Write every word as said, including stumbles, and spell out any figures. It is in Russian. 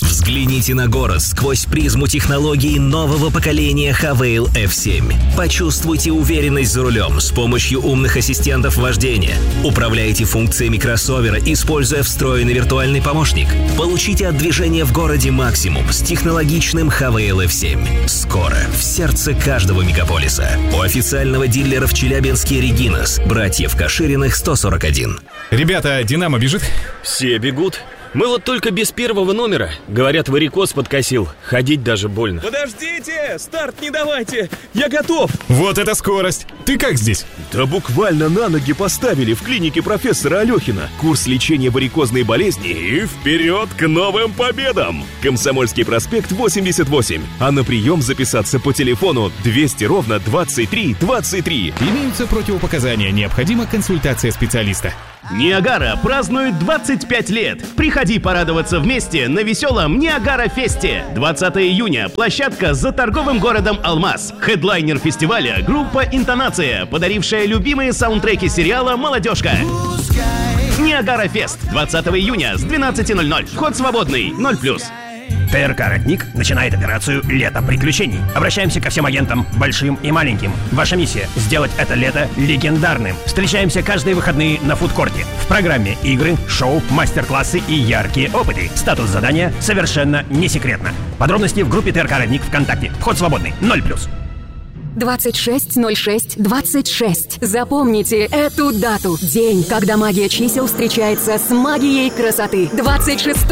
Взгляните на город сквозь призму технологий нового поколения Хавейл эф семь. Почувствуйте уверенность за рулем с помощью умных ассистентов вождения. Управляйте функциями кроссовера, используя встроенный виртуальный помощник. Получите от движения в городе максимум с технологичным Хавейл эф семь. Скоро в сердце каждого мегаполиса. У официального дилера в Челябинске Регинас, братьев Кашириных сто сорок один. Ребята, Динамо бежит? Все бегут. Мы вот только без первого номера. Говорят, варикоз подкосил. Ходить даже больно. Подождите! Старт не давайте! Я готов! Вот это скорость! Ты как здесь? Да буквально на ноги поставили в клинике профессора Алехина. Курс лечения варикозной болезни и вперед к новым победам! Комсомольский проспект восемьдесят восемь. А на прием записаться по телефону двести ровно двадцать три двадцать три. Имеются противопоказания. Необходима консультация специалиста. Ниагара празднует двадцать пять лет. Приходи порадоваться вместе на веселом Ниагара-фесте. двадцатого июня. Площадка за торговым городом Алмаз. Хедлайнер фестиваля — группа «Интонация», подарившая любимые саундтреки сериала «Молодежка». Ниагара-фест. двадцатого июня с двенадцати ноль-ноль. Вход свободный. ноль плюс. ТРК «Родник» начинает операцию «Лето приключений». Обращаемся ко всем агентам, большим и маленьким. Ваша миссия – сделать это лето легендарным. Встречаемся каждые выходные на фудкорте. В программе игры, шоу, мастер-классы и яркие опыты. Статус задания совершенно не секретно. Подробности в группе ТРК «Родник» ВКонтакте. Вход свободный. ноль плюс. двадцать шесть ноль шесть двадцать шесть. Запомните эту дату. День, когда магия чисел встречается с магией красоты. двадцать шестого